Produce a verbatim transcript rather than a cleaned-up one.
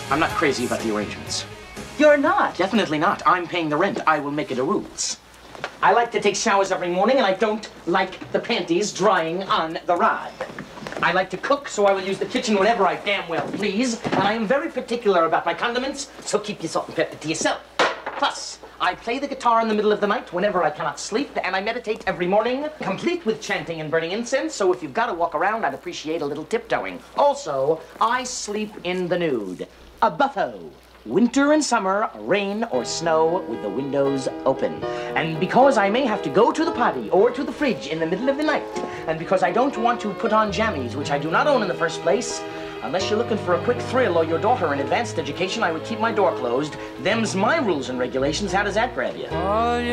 I'm not crazy about the arrangements. You're not? Definitely not. I'm paying the rent. I will make it a rules. I like to take showers every morning, and I don't like the panties drying on the rod. I like to cook, so I will use the kitchen whenever I damn well please, and I am very particular about my condiments, so keep your salt and pepper to yourself. Plus, I play the guitar in the middle of the night whenever I cannot sleep, and I meditate every morning, complete with chanting and burning incense, so if you've got to walk around, I'd appreciate a little tiptoeing. Also, I sleep in the nude. A buffo. Winter and summer, rain or snow, with the windows open. And because I may have to go to the potty or to the fridge in the middle of the night, and because I don't want to put on jammies, which I do not own in the first place, unless you're looking for a quick thrill or your daughter an advanced education, I would keep my door closed. Them's my rules and regulations. How does that grab you?